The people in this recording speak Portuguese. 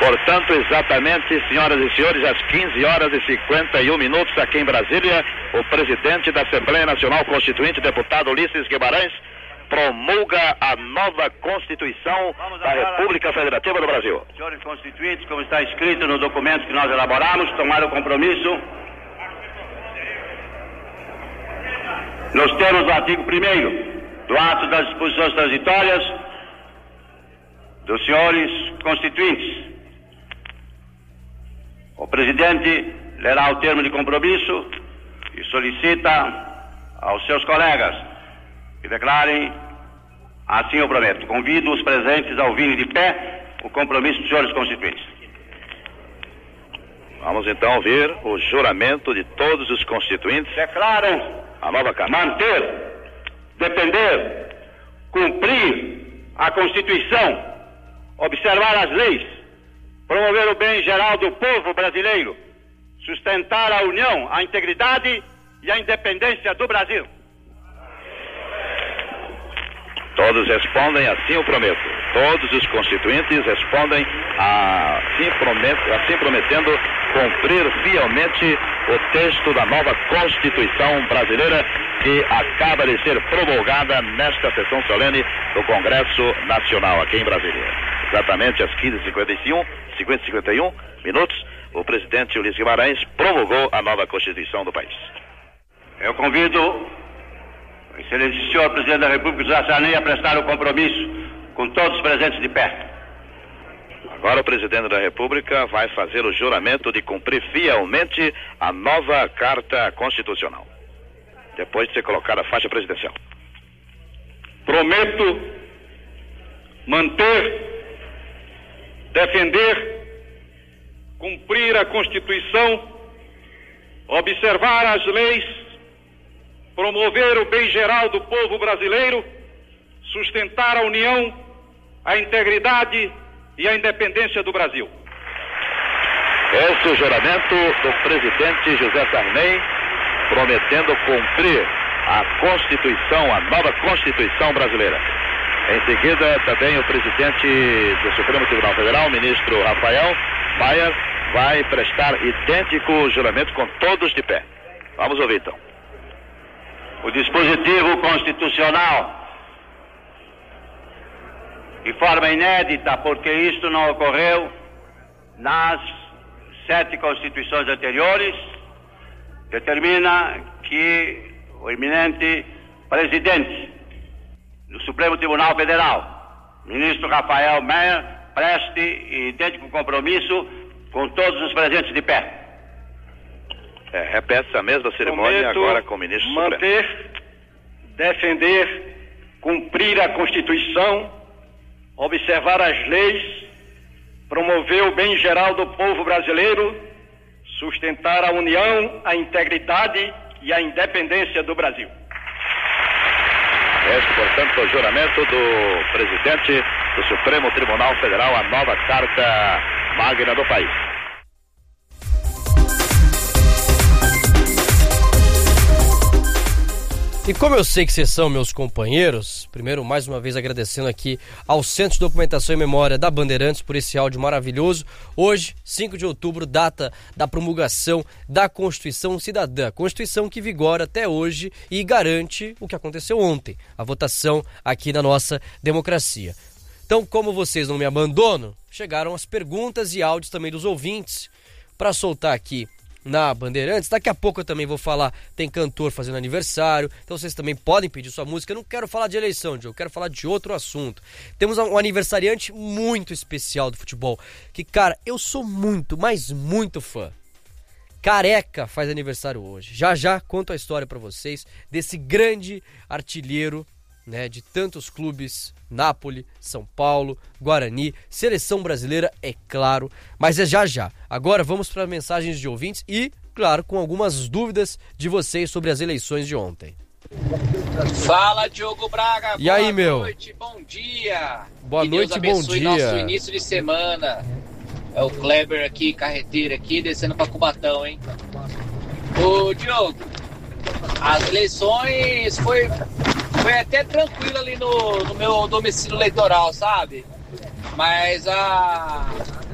Portanto, exatamente, senhoras e senhores, às 15 horas e 51 minutos aqui em Brasília, o presidente da Assembleia Nacional Constituinte, deputado Ulisses Guimarães, promulga a nova Constituição da República Federativa do Brasil. Senhores constituintes, como está escrito no documento que nós elaboramos, tomaram o compromisso nos termos do artigo 1º do ato das disposições transitórias dos senhores constituintes. O presidente lerá o termo de compromisso e solicita aos seus colegas que declarem: assim eu prometo. Convido os presentes a ouvirem de pé o compromisso dos senhores constituintes. Vamos então ouvir o juramento de todos os constituintes. Declaram a nova Carta. Manter, defender, cumprir a Constituição, observar as leis, promover o bem geral do povo brasileiro, sustentar a união, a integridade e a independência do Brasil. Todos respondem, assim eu prometo. Todos os constituintes respondem, assim prometendo cumprir fielmente o texto da nova Constituição brasileira que acaba de ser promulgada nesta sessão solene do Congresso Nacional aqui em Brasília. Exatamente às 15h51 minutos, o presidente Ulisses Guimarães promulgou a nova Constituição do país. Eu convido o excelente senhor presidente da República, José Sarney, a prestar o compromisso com todos os presentes de pé. Agora o presidente da República vai fazer o juramento de cumprir fielmente a nova Carta Constitucional, depois de ser colocada a faixa presidencial. Prometo manter, defender, cumprir a Constituição, observar as leis, promover o bem geral do povo brasileiro, sustentar a união, a integridade e a independência do Brasil. Esse é o juramento do presidente José Sarney, prometendo cumprir a Constituição, a nova Constituição brasileira. Em seguida, também o presidente do Supremo Tribunal Federal, o ministro Rafael Maia, vai prestar idêntico juramento com todos de pé. Vamos ouvir então. O dispositivo constitucional, de forma inédita, porque isto não ocorreu nas 7 constituições anteriores, determina que o eminente presidente do Supremo Tribunal Federal, ministro Rafael Maia, preste idêntico compromisso com todos os presentes de pé. Repete-se a mesma cerimônia. Prometo agora com o ministro manter, Supremo. Defender, cumprir a Constituição, observar as leis, promover o bem geral do povo brasileiro, sustentar a união, a integridade e a independência do Brasil. Este, portanto, é o juramento do presidente do Supremo Tribunal Federal, a nova Carta Magna do país. E como eu sei que vocês são meus companheiros, primeiro, mais uma vez agradecendo aqui ao Centro de Documentação e Memória da Bandeirantes por esse áudio maravilhoso. Hoje, 5 de outubro, data da promulgação da Constituição Cidadã. Constituição que vigora até hoje e garante o que aconteceu ontem, a votação aqui na nossa democracia. Então, como vocês não me abandonam, chegaram as perguntas e áudios também dos ouvintes para soltar aqui na Bandeirantes. Daqui a pouco eu também vou falar, tem cantor fazendo aniversário, então vocês também podem pedir sua música. Eu não quero falar de eleição, eu quero falar de outro assunto. Temos um aniversariante muito especial do futebol, que, cara, eu sou muito, mas muito fã. Careca faz aniversário hoje. Já conto a história pra vocês desse grande artilheiro, né, de tantos clubes, Napoli, São Paulo, Guarani, seleção brasileira, é claro, mas é já. Agora vamos para mensagens de ouvintes e, claro, com algumas dúvidas de vocês sobre as eleições de ontem. Fala, Diogo Braga. E aí, meu? Boa noite, bom dia. Boa noite, bom dia. Nosso início de semana. É o Kleber aqui, carreteiro aqui, descendo para Cubatão, hein? Ô, Diogo, as eleições foi até tranquilo ali no meu domicílio eleitoral, sabe? Mas